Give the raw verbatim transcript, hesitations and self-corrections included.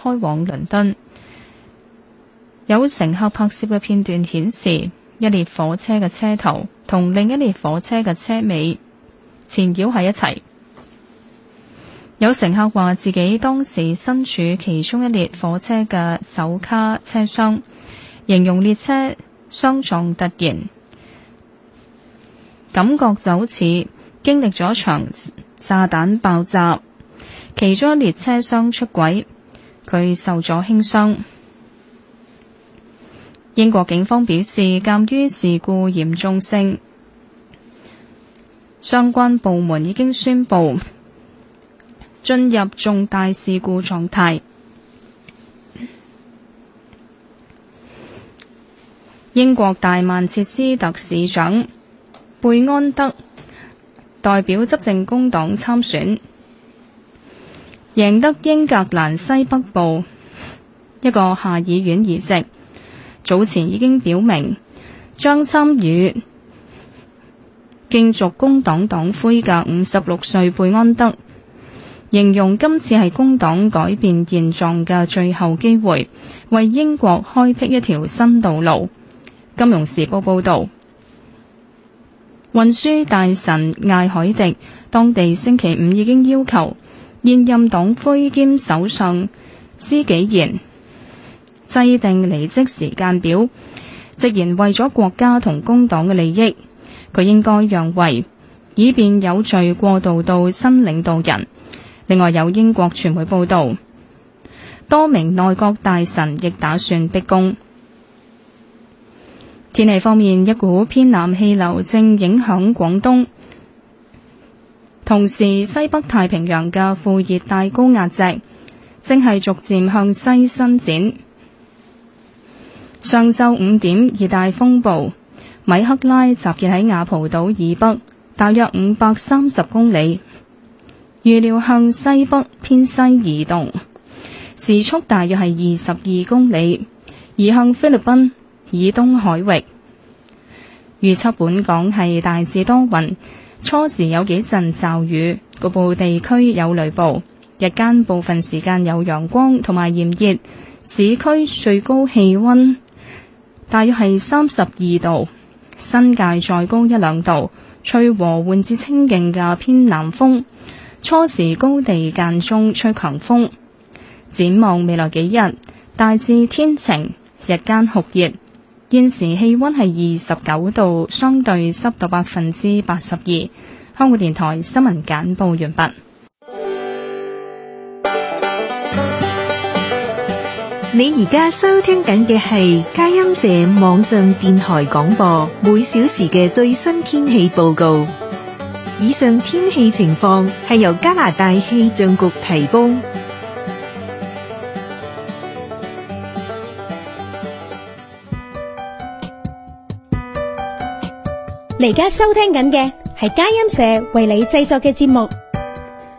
開往倫敦。有乘客拍攝嘅片段顯示，一列火車嘅車頭同另一列火車嘅車尾纏繞喺一齊。有乘客話自己當時身處其中一列火車嘅首卡車廂，形容列車相撞突然，感覺就好似經歷咗一場炸彈爆炸。其中一列車廂出軌，佢受咗輕傷。英國警方表示，鑑於事故嚴重性，相關部門已經宣布進入重大事故狀態。英國大曼徹斯特市長貝安德代表執政工黨參選，贏得英格蘭西北部一個下議院議席。早前已經表明將參與競逐工黨黨魁嘅五十六歲貝安德形容今次係工黨改變現狀嘅最後機會，為英國開闢一條新道路。金融時報報導，運輸大臣艾海迪當地星期五已經要求現任黨魁兼首相施紀賢制定離職時間表，直言為咗國家同工黨嘅利益，佢應該讓位，以便有序過渡到新領導人。另外有英國傳媒報道，多名內閣大臣亦打算逼宮。天氣方面，一股偏南氣流正影響廣東，同時西北太平洋嘅副熱帶高壓脊正係逐漸向西伸展。上晝五點，熱帶風暴米克拉集結喺雅蒲島以北大約五百三十公里，預料向西北偏西移動，時速大約係二十二公里，移向菲律賓以東海域。預測本港係大致多雲，初時有幾陣驟雨，局部地區有雷暴，日間部分時間有陽光同埋炎熱，市區最高氣溫大約係三十二度，新界再高一兩度，吹和緩至清勁嘅偏南風，初時高地間中吹強風。展望未來幾日，大致天晴，日間酷熱，現時氣溫係二十九度，相對濕度百分之八十二。香港電台新聞簡報完畢。 你而家收聽緊嘅係佳音社網上電台廣播，每小時嘅最新天氣報告。以上天氣情況係由加拿大氣象局提供。 你而家收聽緊嘅係佳音社為你製作嘅節目。